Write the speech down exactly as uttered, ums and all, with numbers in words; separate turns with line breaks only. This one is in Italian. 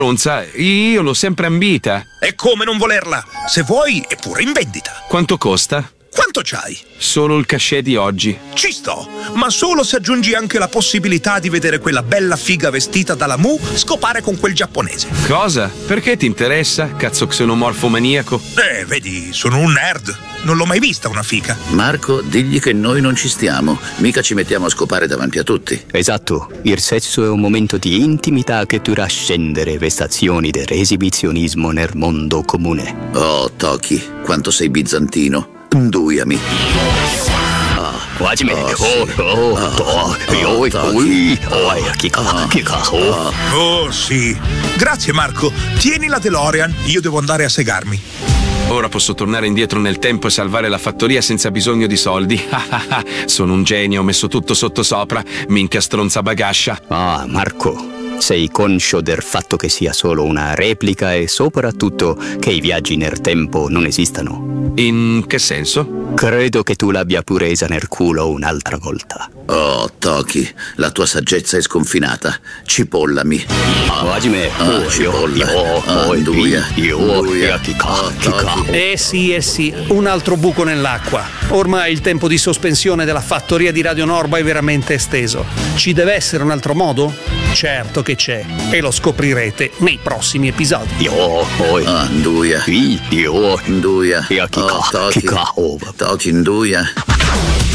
stronza, io l'ho sempre ambita.
E come non volerla? Se vuoi è pure in vendita.
Quanto costa?
Quanto c'hai?
Solo il cachet di oggi.
Ci sto, ma solo se aggiungi anche la possibilità di vedere quella bella figa vestita da Lamu scopare con quel giapponese.
Cosa? Perché ti interessa? Cazzo xenomorfo maniaco.
Eh, vedi, sono un nerd. Non l'ho mai vista una figa.
Marco, digli che noi non ci stiamo. Mica ci mettiamo a scopare davanti a tutti.
Esatto, il sesso è un momento di intimità che dura scendere vestazioni dell'esibizionismo nel mondo comune.
Oh, Toki, quanto sei bizantino. Nduiami.
Wajime,
Oh, sì.
oh, oh,
Ah,
to,
ah,
yoi,
Toki.
ui, oi, kika, kika, oh.
Oh, sì. Grazie, Marco. Tieni la DeLorean, io devo andare a segarmi.
Ora posso tornare indietro nel tempo e salvare la fattoria senza bisogno di soldi. Sono un genio, ho messo tutto sottosopra. Minchia stronza bagascia.
Ah, Marco, sei conscio del fatto che sia solo una replica e soprattutto che i viaggi nel tempo non esistano?
In che senso?
Credo che tu l'abbia presa nel culo un'altra volta.
Oh, Toki, la tua saggezza è sconfinata. Cipollami.
Wajime,
Ah,
oh,
cipolla.
io,
Ah,
oi,
nduia.
io,
Nduia.
kika,
Ah,
kika.
Toki.
Eh sì, eh sì, un altro buco nell'acqua. Ormai il tempo di sospensione della fattoria di Radio Norba è veramente esteso. Ci deve essere un altro modo? Certo che c'è, e lo scoprirete nei prossimi episodi.
Io, oi,
Ah, Nduia.
io,
Nduia.
io, kika,
Oh, Toki.
kika, oh.
Toki, Nduia.